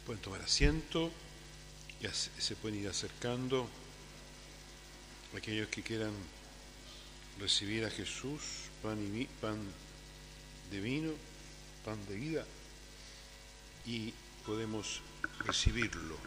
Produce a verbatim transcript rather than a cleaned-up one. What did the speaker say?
Pueden tomar asiento y se pueden ir acercando aquellos que quieran recibir a Jesús, pan, y vi, pan de vino, pan de vida, y podemos recibirlo.